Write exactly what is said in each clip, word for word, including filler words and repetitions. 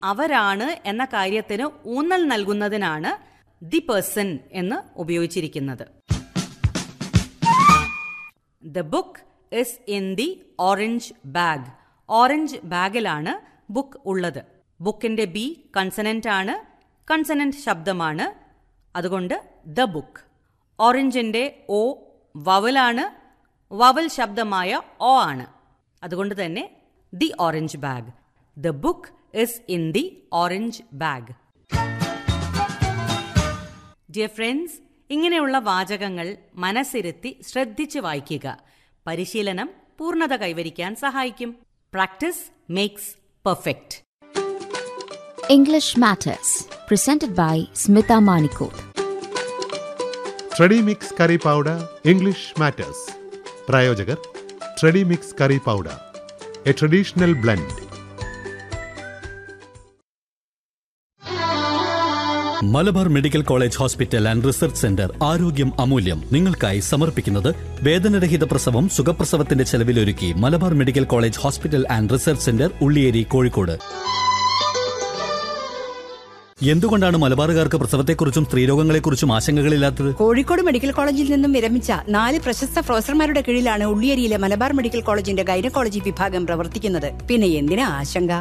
അവരാണ് എന്ന കാര്യത്തിന് ഊന്നൽ നൽകുന്നതിനാണ് ദി പേഴ്സൺ എന്ന് ഉപയോഗിച്ചിരിക്കുന്നത്. The book is in the orange bag. Orange ബാഗിലാണ് book ഉള്ളത്. ബുക്കിന്റെ ബി കൺസനന്റ് ആണ്, കൺസനന്റ് ശബ്ദമാണ്, അതുകൊണ്ട് the book. ഓറഞ്ചിന്റെ O വവലാണ്, vowel ശബ്ദമായ O ആണ്, അതുകൊണ്ട് തന്നെ the orange bag. The book is in the orange bag. Dear friends, ഇങ്ങനെയുള്ള വാചകങ്ങൾ മനസ്സിരുത്തി ശ്രദ്ധിച്ച് വായിക്കുക. പരിശീലനം പൂർണ്ണത കൈവരിക്കാൻ സഹായിക്കും. Practice makes perfect. English Matters, presented by Smita Manikot. ട്രെഡി mix curry powder English matters. പ്രായോജകർ ട്രെഡി mix curry powder, A traditional blend. Malabar medical college hospital and research centre ആരോഗ്യം അമൂല്യം നിങ്ങൾക്കായി സമർപ്പിക്കുന്നത് വേദനരഹിത പ്രസവം സുഖപ്രസവത്തിന്റെ ചെലവിലൊരുക്കി Malabar medical college hospital and research centre, Ulliyeri, Kozhikode. എന്തുകൊണ്ടാണ് മലബാറുകാർക്ക് പ്രസവത്തെക്കുറിച്ചും സ്ത്രീരോഗങ്ങളെക്കുറിച്ചും ആശങ്കകളില്ലാത്തത്? Kozhikode medical കോളേജിൽ നിന്നും വിരമിച്ച നാല് പ്രശസ്ത പ്രൊഫസർമാരുടെ കീഴിലാണ് ഉള്ളിയേരിയിലെ മലബാർ മെഡിക്കൽ കോളേജിന്റെ ഗൈനക്കോളജി വിഭാഗം പ്രവർത്തിക്കുന്നത്. പിന്നെ എന്തിനാ ആശങ്ക?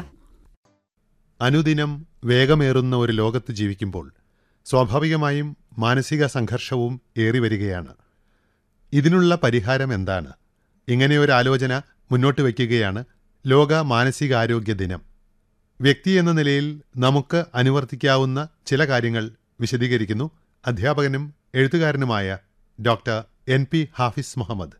അനുദിനം വേഗമേറുന്ന ഒരു ലോകത്ത് ജീവിക്കുമ്പോൾ സ്വാഭാവികമായും മാനസിക സംഘർഷവും ഏറിവരികയാണ്. ഇതിനുള്ള പരിഹാരം എന്താണ്? ഇങ്ങനെയൊരു ആലോചന മുന്നോട്ട് വയ്ക്കുകയാണ് ലോക മാനസികാരോഗ്യ ദിനം. വ്യക്തി എന്ന നിലയിൽ നമുക്ക് അനുവർത്തിക്കാവുന്ന ചില കാര്യങ്ങൾ വിശദീകരിക്കുന്നു അധ്യാപകനും എഴുത്തുകാരനുമായ doctor N P Hafiz Muhammad.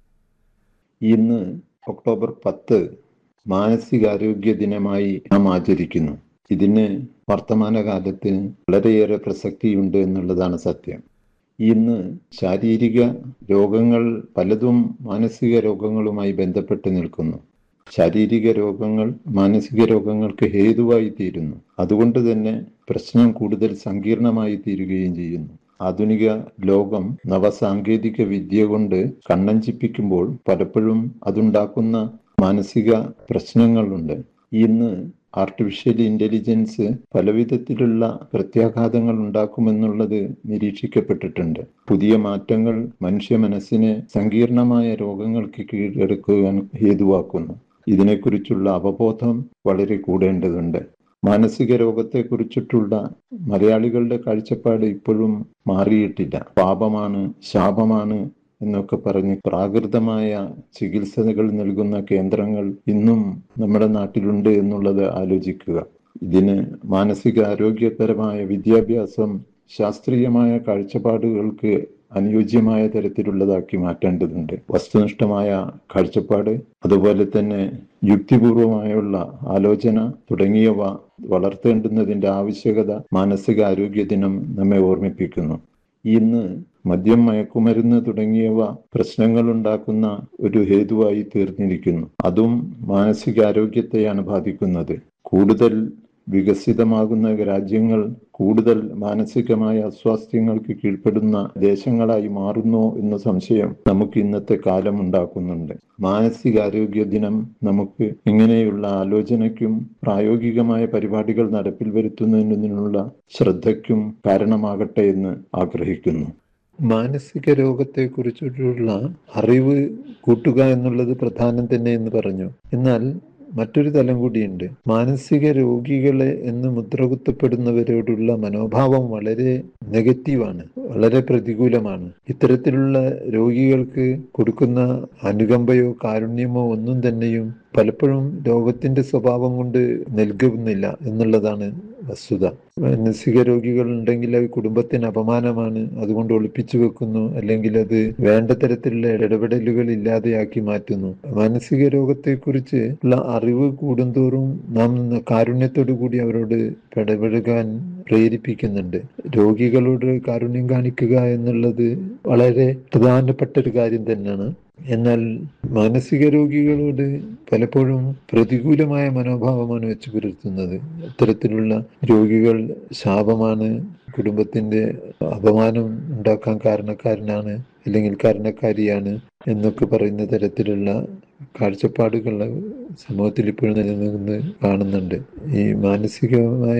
ഇന്ന് ഒക്ടോബർ പത്ത് മാനസികാരോഗ്യ ദിനമായി നാം ആചരിക്കുന്നു. ഇതിന് വർത്തമാനകാലത്ത് വളരെയേറെ പ്രസക്തിയുണ്ട് എന്നുള്ളതാണ് സത്യം. ഇന്ന് ശാരീരിക രോഗങ്ങൾ പലതും മാനസിക രോഗങ്ങളുമായി ബന്ധപ്പെട്ട് നിൽക്കുന്നു. ശാരീരിക രോഗങ്ങൾ മാനസിക രോഗങ്ങൾക്ക് ഹേതുവായി തീരുന്നു. അതുകൊണ്ട് തന്നെ പ്രശ്നം കൂടുതൽ സങ്കീർണമായി തീരുകയും ചെയ്യുന്നു. ആധുനിക ലോകം നവസാങ്കേതിക വിദ്യ കൊണ്ട് കണ്ണഞ്ചിപ്പിക്കുമ്പോൾ പലപ്പോഴും അതുണ്ടാക്കുന്ന മാനസിക പ്രശ്നങ്ങളുണ്ട്. ഇന്ന് ആർട്ടിഫിഷ്യൽ ഇന്റലിജൻസ് പലവിധത്തിലുള്ള പ്രത്യാഘാതങ്ങൾ ഉണ്ടാക്കുമെന്നുള്ളത് നിരീക്ഷിക്കപ്പെട്ടിട്ടുണ്ട്. പുതിയ മാറ്റങ്ങൾ മനുഷ്യ മനസ്സിനെ സങ്കീർണമായ രോഗങ്ങൾക്ക് കീഴടക്കുവാൻ ഹേതുവാക്കുന്നു. ഇതിനെക്കുറിച്ചുള്ള അവബോധം വളരെ കൂടേണ്ടതുണ്ട്. മാനസിക രോഗത്തെക്കുറിച്ചിട്ടുള്ള മലയാളികളുടെ കാഴ്ചപ്പാട് ഇപ്പോഴും മാറിയിട്ടില്ല. പാപമാണ്, ശാപമാണ് എന്നൊക്കെ പറഞ്ഞ് പ്രാകൃതമായ ചികിത്സകൾ നൽകുന്ന കേന്ദ്രങ്ങൾ ഇന്നും നമ്മുടെ നാട്ടിലുണ്ട് എന്നുള്ളത് ആലോചിക്കുക. ഇതിന് മാനസികാരോഗ്യപരമായ വിദ്യാഭ്യാസം ശാസ്ത്രീയമായ കാഴ്ചപ്പാടുകൾക്ക് അനുയോജ്യമായ തരത്തിലുള്ളതാക്കി മാറ്റേണ്ടതുണ്ട്. വസ്തുനിഷ്ഠമായ കാഴ്ചപ്പാട്, അതുപോലെ തന്നെ യുക്തിപൂർവമായുള്ള ആലോചന തുടങ്ങിയവ വളർത്തേണ്ടുന്നതിന്റെ ആവശ്യകത മാനസികാരോഗ്യ ദിനം നമ്മെ ഓർമ്മിപ്പിക്കുന്നു. ഇന്ന് മദ്യം, മയക്കുമരുന്ന് തുടങ്ങിയവ പ്രശ്നങ്ങൾ ഉണ്ടാക്കുന്ന ഒരു ഹേതുവായി തീർന്നിരിക്കുന്നു. അതും മാനസികാരോഗ്യത്തെയാണ് ബാധിക്കുന്നത്. കൂടുതൽ വികസിതമാകുന്ന രാജ്യങ്ങൾ കൂടുതൽ മാനസികമായ അസ്വാസ്ഥ്യങ്ങൾക്ക് കീഴ്പ്പെടുന്ന ദേശങ്ങളായി മാറുന്നോ എന്ന സംശയം നമുക്ക് ഇന്നത്തെ കാലം ഉണ്ടാക്കുന്നുണ്ട്. മാനസികാരോഗ്യ ദിനം നമുക്ക് ഇങ്ങനെയുള്ള ആലോചനയ്ക്കും പ്രായോഗികമായ പരിപാടികൾ നടപ്പിൽ വരുത്തുന്നതിനുള്ള ശ്രദ്ധയ്ക്കും കാരണമാകട്ടെ എന്ന് ആഗ്രഹിക്കുന്നു. മാനസിക രോഗത്തെ കുറിച്ചിട്ടുള്ള അറിവ് കൂട്ടുക എന്നുള്ളത് പ്രധാനം തന്നെ എന്ന് പറഞ്ഞു. എന്നാൽ മറ്റൊരു തലം കൂടിയുണ്ട്. മാനസിക രോഗികളെ എന്ന് മുദ്രകുത്തപ്പെടുന്നവരോടുള്ള മനോഭാവം വളരെ നെഗറ്റീവാണ്, വളരെ പ്രതികൂലമാണ്. ഇത്തരത്തിലുള്ള രോഗികൾക്ക് കൊടുക്കുന്ന അനുകമ്പയോ കാരുണ്യമോ ഒന്നും തന്നെയും പലപ്പോഴും രോഗത്തിന്റെ സ്വഭാവം കൊണ്ട് നൽകുന്നില്ല എന്നുള്ളതാണ് വസ്തുത. മാനസിക രോഗികൾ ഉണ്ടെങ്കിൽ അത് കുടുംബത്തിന് അപമാനമാണ്, അതുകൊണ്ട് ഒളിപ്പിച്ചു വെക്കുന്നു, അല്ലെങ്കിൽ അത് വേണ്ട തരത്തിലുള്ള ഇടപെടലുകൾ ഇല്ലാതെയാക്കി മാറ്റുന്നു. മാനസിക രോഗത്തെക്കുറിച്ച് ഉള്ള അറിവ് കൂടുന്തോറും നാം കാരുണ്യത്തോടു കൂടി അവരോട് ഇടപെടുവാൻ പ്രേരിപ്പിക്കുന്നുണ്ട്. രോഗികളോട് കാരുണ്യം കാണിക്കുക എന്നുള്ളത് വളരെ പ്രധാനപ്പെട്ട ഒരു കാര്യം തന്നെയാണ്. എന്നാൽ മാനസിക രോഗികളോട് പലപ്പോഴും പ്രതികൂലമായ മനോഭാവമാണ് വെച്ച് പുലർത്തുന്നത്. ഇത്തരത്തിലുള്ള രോഗികൾ ശാപമാണ്, കുടുംബത്തിന്റെ അപമാനം ഉണ്ടാക്കാൻ കാരണക്കാരനാണ്, അല്ലെങ്കിൽ കാരണക്കാരിയാണ് എന്നൊക്കെ പറയുന്ന തരത്തിലുള്ള കാഴ്ചപ്പാടുകൾ സമൂഹത്തിൽ ഇപ്പോഴും നിലനിന്ന് കാണുന്നുണ്ട്. ഈ മാനസികമായ